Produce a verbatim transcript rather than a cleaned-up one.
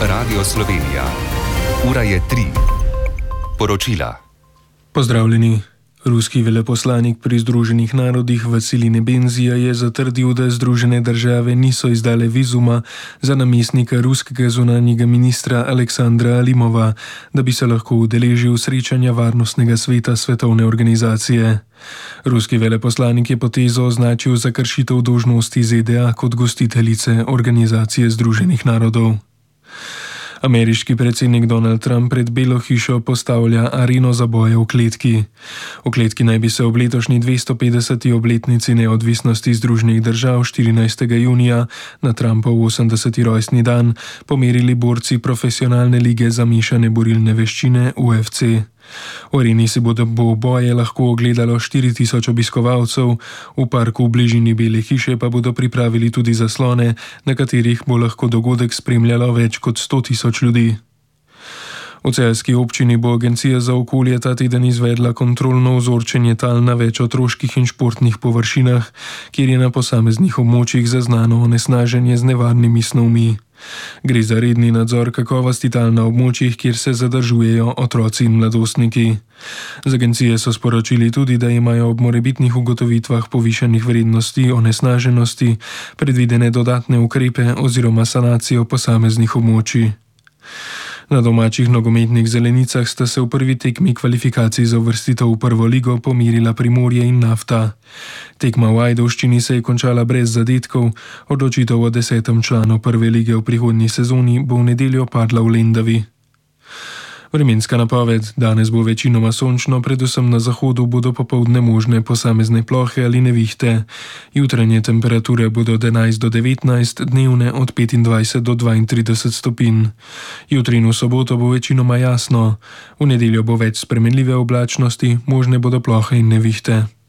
Radio Slovenija. Ura je tri. Poročila. Pozdravljeni. Ruski veleposlanik pri Združenih narodih Vasilij Nebenzija je zatrdil, da Združene države niso izdale vizuma za namestnika ruskega zunanjega ministra Aleksandra Alimova, da bi se lahko udeležil srečanja Varnostnega sveta Svetovne organizacije. Ruski veleposlanik je potezo označil za kršitev dolžnosti Z D A kot gostiteljice Organizacije Združenih narodov. Ameriški predsednik Donald Trump pred Belo hišo postavlja areno za boje v kletki. V kletki naj bi se ob letošnji dvesto petdeseti obletnici neodvisnosti Združenih držav štirinajstega junija na Trumpov osemdeseti rojstni dan pomerili borci profesionalne lige za mešane borilne veščine U F C. V areni si bodo bo boje lahko ogledalo štiri tisoč obiskovalcev, v parku v bližini Bele hiše pa bodo pripravili tudi zaslone, na katerih bo lahko dogodek spremljalo več kot sto tisoč ljudi. V celjski občini bo Agencija za okolje ta teden izvedla kontrolno vzorčenje tal na več otroških in športnih površinah, kjer je na posameznih območjih zaznano onesnaženje z nevarnimi snovmi. Gre za redni nadzor kakovosti tal na območjih, kjer se zadržujejo otroci in mladostniki. Z agencije so sporočili tudi, da imajo ob morebitnih ugotovitvah povišanih vrednosti onesnaženosti predvidene dodatne ukrepe oziroma sanacijo posameznih območij. Na domačih nogometnih zelenicah sta se v prvi tekmi kvalifikacij za uvrstitev v prvo ligo pomirila Primorje in Nafta. Tekma v Ajdovščini se je končala brez zadetkov, odločitev o desetem članu prve lige v prihodnji sezoni bo v nedeljo padla v Lendavi. Vremenska napoved. Danes bo večinoma sončno, predvsem na zahodu bodo popoldne možne posamezne plohe ali nevihte. Jutranje temperature bodo od enajst do devetnajst, dnevne od petindvajset do dvaintrideset stopinj. Jutri in v soboto bo večinoma jasno. V nedeljo bo več spremenljive oblačnosti, možne bodo plohe in nevihte.